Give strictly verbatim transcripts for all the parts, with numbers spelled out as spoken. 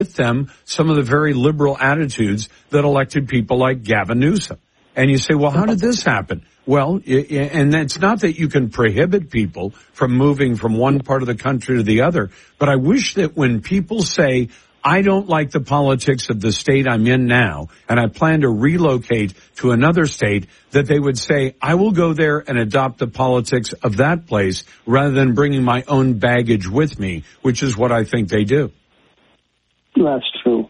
with them some of the very liberal attitudes that elected people like Gavin Newsom. And you say, well, how did this happen? Well, and it's not that you can prohibit people from moving from one part of the country to the other, but I wish that when people say, I don't like the politics of the state I'm in now, and I plan to relocate to another state, that they would say, I will go there and adopt the politics of that place rather than bringing my own baggage with me, which is what I think they do. That's true.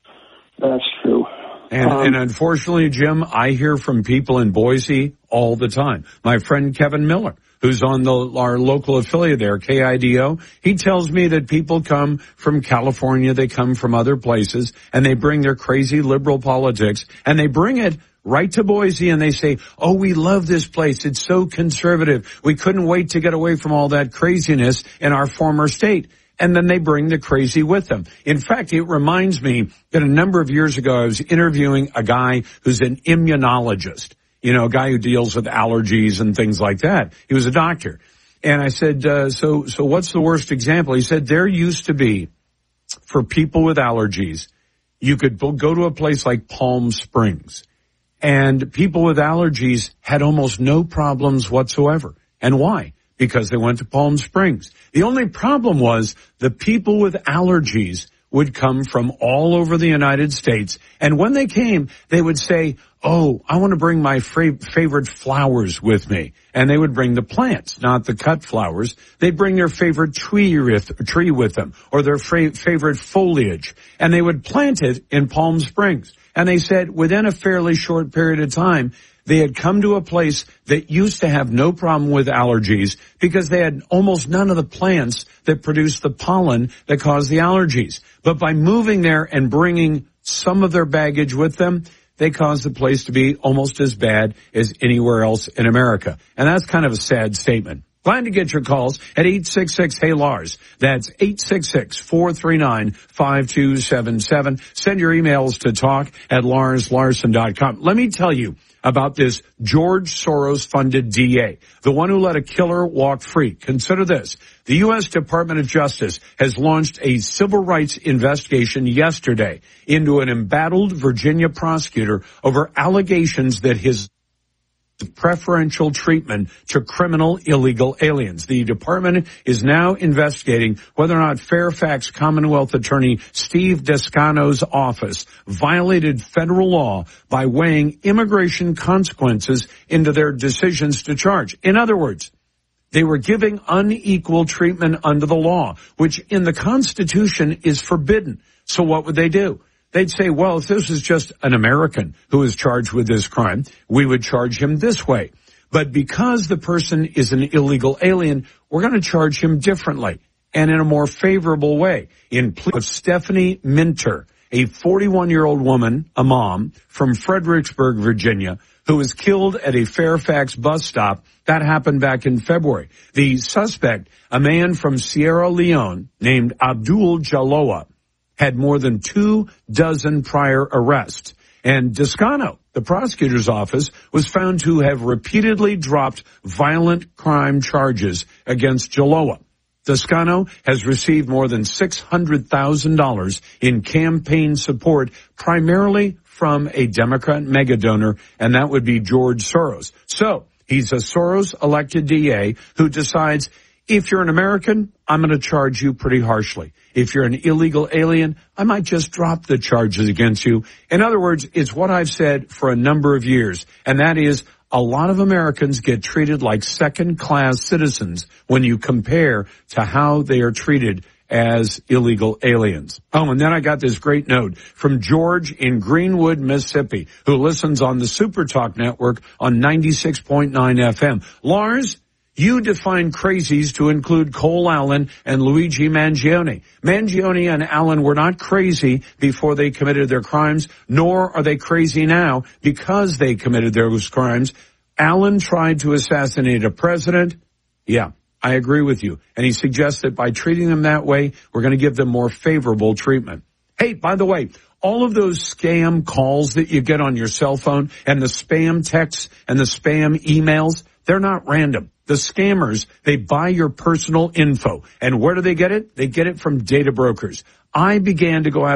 That's true. And, um, and unfortunately, Jim, I hear from people in Boise all the time. My friend Kevin Miller, who's on the, our local affiliate there, K I D O, he tells me that people come from California, they come from other places, and they bring their crazy liberal politics, and they bring it right to Boise, and they say, oh, we love this place. It's so conservative. We couldn't wait to get away from all that craziness in our former state. And then they bring the crazy with them. In fact, it reminds me that a number of years ago, I was interviewing a guy who's an immunologist, you know, a guy who deals with allergies and things like that. He was a doctor. And I said, uh, so, so what's the worst example? He said, there used to be, for people with allergies, you could go to a place like Palm Springs, and people with allergies had almost no problems whatsoever. And why? Because they went to Palm Springs. The only problem was the people with allergies would come from all over the United States. And when they came, they would say, oh, I want to bring my fra- favorite flowers with me. And they would bring the plants, not the cut flowers. They'd bring their favorite tree with, tree with them, or their fra- favorite foliage. And they would plant it in Palm Springs. And they said within a fairly short period of time, they had come to a place that used to have no problem with allergies because they had almost none of the plants that produce the pollen that cause the allergies. But by moving there and bringing some of their baggage with them, they caused the place to be almost as bad as anywhere else in America. And that's kind of a sad statement. Glad to get your calls at eight six six, Hey Lars. That's eight six six, four three nine, five two seven seven. Send your emails to talk at lars larson dot com. Let me tell you about this George Soros-funded D A, the one who let a killer walk free. Consider this. The U S Department of Justice has launched a civil rights investigation yesterday into an embattled Virginia prosecutor over allegations that his preferential treatment to criminal illegal aliens. The department is now investigating whether or not Fairfax Commonwealth Attorney Steve Descano's office violated federal law by weighing immigration consequences into their decisions to charge. In other words, they were giving unequal treatment under the law, which in the Constitution is forbidden. So what would they do? They'd say, well, if this was just an American who is charged with this crime, we would charge him this way. But because the person is an illegal alien, we're going to charge him differently and in a more favorable way. In plea of Stephanie Minter, a forty-one-year-old woman, a mom from Fredericksburg, Virginia, who was killed at a Fairfax bus stop. That happened back in February. The suspect, a man from Sierra Leone named Abdul Jaloa, had more than two dozen prior arrests. And Descano, the prosecutor's office, was found to have repeatedly dropped violent crime charges against Jaloa. Descano has received more than six hundred thousand dollars in campaign support, primarily from a Democrat megadonor, and that would be George Soros. So he's a Soros-elected D A who decides, if you're an American, I'm going to charge you pretty harshly. If you're an illegal alien, I might just drop the charges against you. In other words, it's what I've said for a number of years, and that is a lot of Americans get treated like second-class citizens when you compare to how they are treated as illegal aliens. Oh, and then I got this great note from George in Greenwood, Mississippi, who listens on the Super Talk Network on ninety-six point nine F M. Lars, you define crazies to include Cole Allen and Luigi Mangione. Mangione and Allen were not crazy before they committed their crimes, nor are they crazy now because they committed those crimes. Allen tried to assassinate a president. Yeah, I agree with you. And he suggests that by treating them that way, we're going to give them more favorable treatment. Hey, by the way, all of those scam calls that you get on your cell phone and the spam texts and the spam emails, they're not random. The scammers, they buy your personal info. And where do they get it? They get it from data brokers. I began to go out